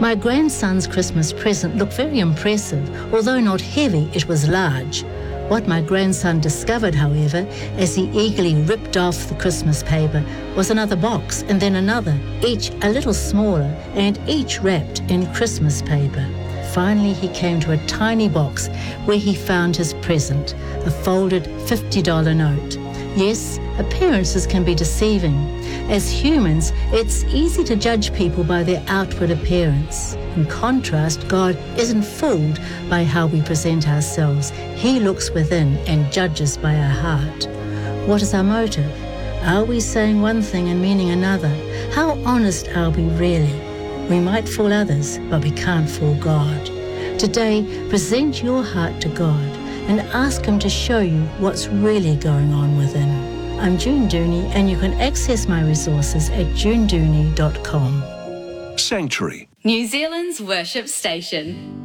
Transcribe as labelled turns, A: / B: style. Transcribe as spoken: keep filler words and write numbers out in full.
A: My grandson's Christmas present looked very impressive. Although not heavy, it was large. What my grandson discovered, however, as he eagerly ripped off the Christmas paper, was another box and then another, each a little smaller and each wrapped in Christmas paper. Finally, he came to a tiny box where he found his present, a folded fifty dollar note. Yes, appearances can be deceiving. As humans, it's easy to judge people by their outward appearance. In contrast, God isn't fooled by how we present ourselves. He looks within and judges by our heart. What is our motive? Are we saying one thing and meaning another? How honest are we really? We might fool others, but we can't fool God. Today, present your heart to God and ask Him to show you what's really going on within. I'm June Dooney, and you can access my resources at june dooney dot com.
B: Sanctuary,
C: New Zealand's worship station.